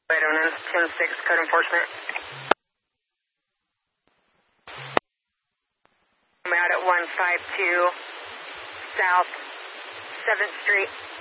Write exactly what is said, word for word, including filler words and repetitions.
Idaho ten six, code enforcement. I'm out at one five two South seventh Street.